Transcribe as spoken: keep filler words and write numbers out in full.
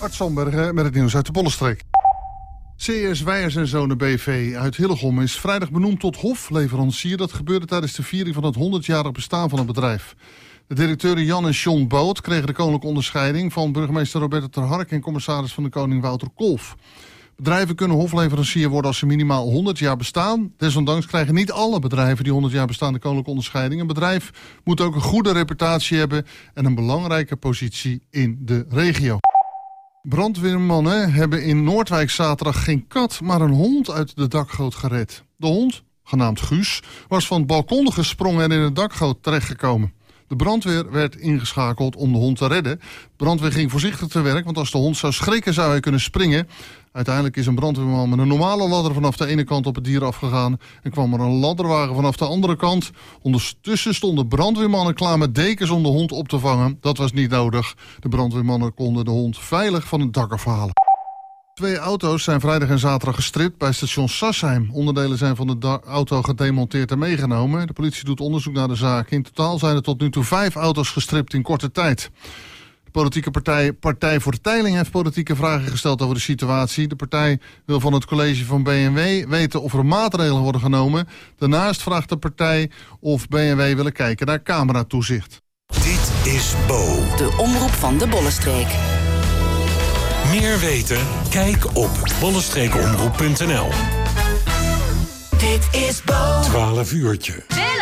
Art Sandbergen met het nieuws uit de Bollenstreek. C S Wijers en Zonen B V uit Hillegom is vrijdag benoemd tot hofleverancier. Dat gebeurde tijdens de viering van het honderdjarig bestaan van het bedrijf. De directeuren Jan en John Boot kregen de koninklijke onderscheiding van burgemeester Roberto ter Hark en commissaris van de Koning Wouter Kolff. Bedrijven kunnen hofleverancier worden als ze minimaal honderd jaar bestaan. Desondanks krijgen niet alle bedrijven die honderd jaar bestaan de koninklijke onderscheiding. Een bedrijf moet ook een goede reputatie hebben en een belangrijke positie in de regio. Brandweermannen hebben in Noordwijk zaterdag geen kat, maar een hond uit de dakgoot gered. De hond, genaamd Guus, was van het balkon gesprongen en in de dakgoot terechtgekomen. De brandweer werd ingeschakeld om de hond te redden. De brandweer ging voorzichtig te werk, want als de hond zou schrikken zou hij kunnen springen. Uiteindelijk is een brandweerman met een normale ladder vanaf de ene kant op het dier afgegaan en kwam er een ladderwagen vanaf de andere kant. Ondertussen stonden brandweermannen klaar met dekens om de hond op te vangen. Dat was niet nodig. De brandweermannen konden de hond veilig van het dak afhalen. Twee auto's zijn vrijdag en zaterdag gestript bij station Sassheim. Onderdelen zijn van de da- auto gedemonteerd en meegenomen. De politie doet onderzoek naar de zaak. In totaal zijn er tot nu toe vijf auto's gestript in korte tijd. De politieke partij Partij voor de Teiling heeft politieke vragen gesteld over de situatie. De partij wil van het college van B N W weten of er maatregelen worden genomen. Daarnaast vraagt de partij of B N W willen kijken naar cameratoezicht. Dit is Bo. De omroep van de Bollenstreek. Meer weten? Kijk op bollenstreekomroep punt n l. Dit is Bo. twaalf uurtje.